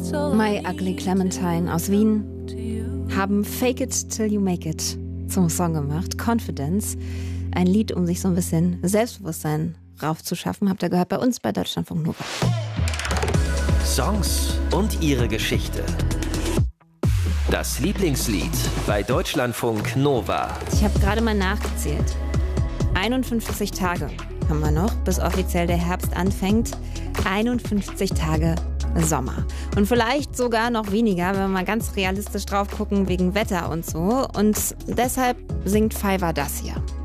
My Ugly Clementine aus Wien haben Fake It Till You Make It zum Song gemacht. Confidence, ein Lied, um sich so ein bisschen Selbstbewusstsein raufzuschaffen. Habt ihr gehört bei uns bei Deutschlandfunk Nova. Songs und ihre Geschichte. Das Lieblingslied bei Deutschlandfunk Nova. Ich habe gerade mal nachgezählt. 51 Tage haben wir noch, bis offiziell der Herbst anfängt. 51 Tage Sommer. Und vielleicht sogar noch weniger, wenn wir mal ganz realistisch drauf gucken, wegen Wetter und so. Und deshalb singt Fiverr das hier.